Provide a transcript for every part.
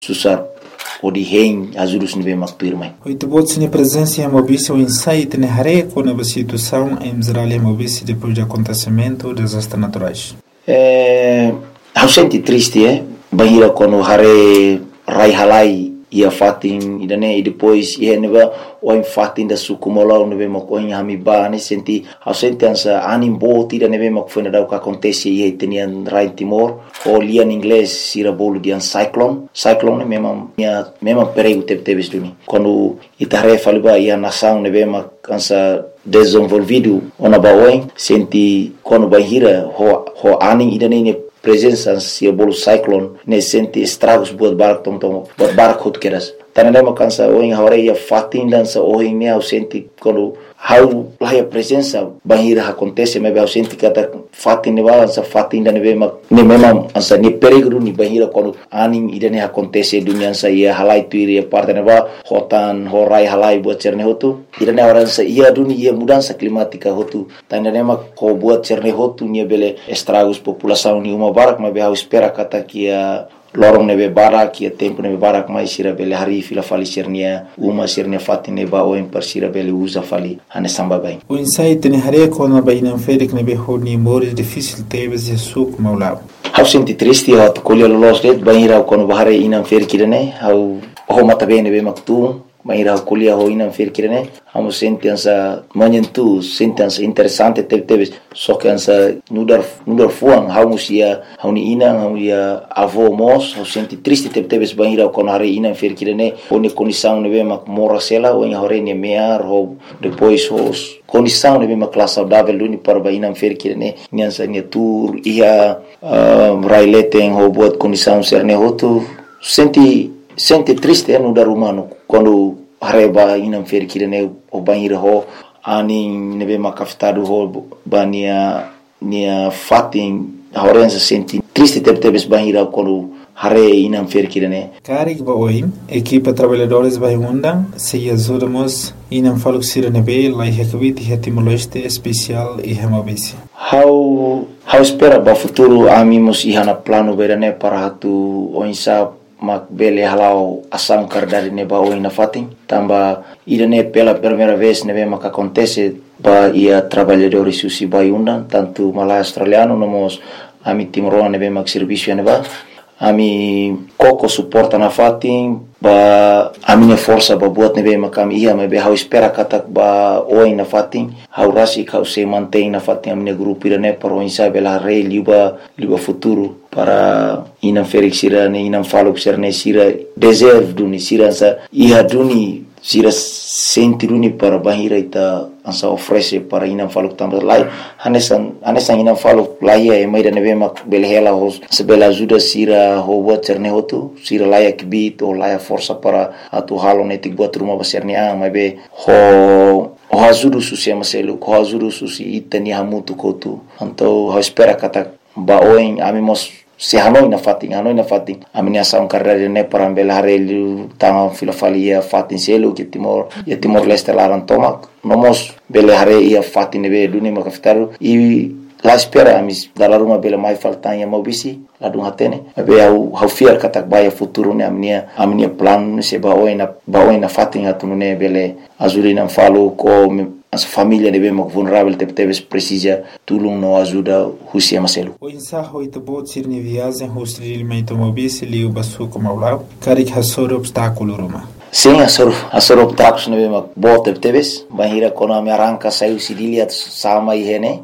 susar o de rei ajudos nível macpirmai. Oito bots ne presença em mobícia o insight ne hare com a situação em Israel mobícia depois do acontecimento dos desastres naturais. Eu senti triste, bahira quando hare rai halai ia fatin idane e depois ia neba o em fatin da sukumola nebe makoin hamiba ne senti eu senti ansa animbo tira nebe makfona da o que acontece ia tenian rai Timor o lia em inglês sira bolo de cyclone mesmo perigo teve duni quando itare faliba ia nação nebe makansa desenvolvido ona baoin senti quando bahira ho ani idane ne presença se bolo cyclone ne sente estragos buat barak buat barak hot keras tanane makansa o em hore ia fatin dança o em me sente quando how lá a presença bahira acontece me be sente kata fatin ne balança fatin da ne mesmo ansa ne perigo ni bahira quando aning idane acontece dunia sa ia halai tuiri parte ne ba hotan horai halai buat cerne hotu idane orang sa ia dunia ia mudança climática hotu tanane ko buat cerne hotu ni bele estragos população ni uma barak me be espera kata kia lorong nebe barak ia tempo nebe barak mai sira bele hari fila fali sirnia uma sirnia fatine ba o per sira bele usa fali ane samba bai o insight ne hare com a baina ferik nebe honi mores difícil tebes e suk maulab eu senti triste eu colher los det baira quando bahare inam ferkirene eu ho mata bene be maktu Maira kuliah ho inam firkirene amo sentença manhentu sentença interessante teve só que ansa nudar fuang hausia hauni ina hauia avô mos eu senti triste teve banira con hare inam firkirene oni condição nebe mak mora sela o hore ne mear ho depois os condição nebe mak classe saudável luni para inam firkirene nyansa ne tour ia raileten ho buat condição serne hotu sente triste no dar humano quando hareba inam ferkirene o banheiro ho ani nebe makafitado ho bania nia fatin horenza senti triste tebes banheiro quando hare inam ferkirene karik ba oi equipa trabalhadores vai undang se ajudamos inam faluxira nebe lai hekvit hetimoloste especial e hemabisi how espera ba futuro amimos ihana plano berane para hatu oinsa mak bele halau asam kardari neba o ina fatin tamba idane pela primeira vez nebe mak acontece ba ia trabalhadores susi baiundan tanto malai australiano nomos ami timoroa nebe mak serviço neba ami koko suporta na fatin ba amine força ba buat nebe mak ami ia mebe hau espera katak ba o ina fatin hau rasi kau se mantém na fatin amine grupo irane para o insa bela rei liba futuro para inam ferik sira ne inam faluk sirne sira deserve duni sira sa iha duni sira senti duni para bahira ita ansa oferece para inam faluk tambah lai hanesan inam faluk lai e mai da nebe mak belhela hos sebela ajuda sira ho buat sirne hotu sira lai kibit o lai força para atu halo netik buat rumah basirne mai be ho ajuda susi maselu ho ajuda susi itani hamutu kotu então ho espera kata ba oin amimos se hanoi na fatin amini asam carreira ne para bela harelu tanga filofalia fatin selo que Timor Leste laran tomak nomos bela hare ia fatin be duni makaftaru e la espera amis dalaruma bela mai faltanya mobisi la dung hatene be au fiar katak baya futuro ne amnia plan se ba oina fatin atunune bele azulina falo ko as família deve mak vulnerável teves precisa tulung no ajuda husia maselu o insaho itobot sirni viagem hostil meito mobis liu basu como aula karik hasor obstáculo roma sim asor obstáculos neve mak bot teves bahira kono me arranca saiu sidilia sama ihene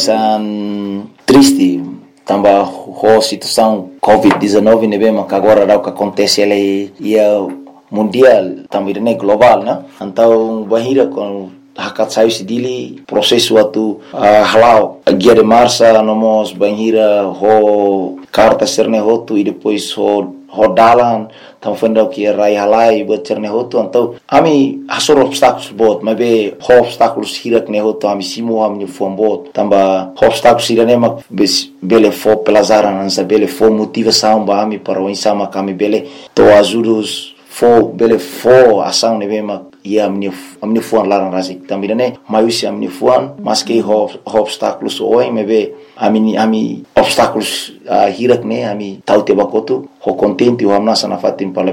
anesan triste tamba ho situação COVID-19 neve mak agora dá o que acontece ele ia mundial também né global né então bahira com hakat sayu sidili prosesu atu halau guia de marcha nomos banhira ho carta serne hotu e depois ho dalan tam fenda que rai halai buat serne hotu então ami hasor obstáculos bot mas be ho obstáculos hirak ne hotu ami simo ami fom bot tamba obstáculos irane mak bele fo pelazaran ansa bele fo motivação ba ami para o insama kami bele to ajudos fo ação nebe mak ia amin'ny foan larana raha zay tambirane maiosi amin'ny foan maske obstacles oi mebe ami obstacles hirak ne ami taute bakoto ho contenti ho amna sana fatim pala